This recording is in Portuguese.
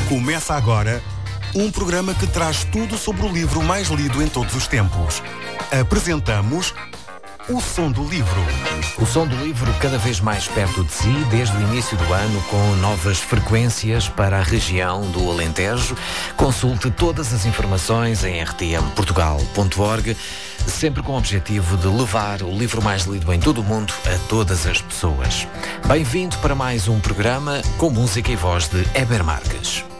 Começa agora um programa que traz tudo sobre o livro mais lido em todos os tempos. Apresentamos O Som do Livro. O Som do Livro cada vez mais perto de si, desde o início do ano, com novas frequências para a região do Alentejo. Consulte todas as informações em rtmportugal.org, sempre com o objetivo de levar o livro mais lido em todo o mundo a todas as pessoas. Bem-vindo para mais um programa com música e voz de Heber Marques.